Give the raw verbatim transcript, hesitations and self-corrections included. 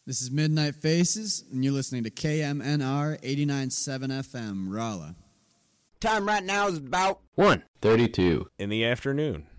This is Midnight Faces, and you're listening to K M N R eighty-nine point seven F M, Rolla. Time right now is about one thirty-two in the afternoon.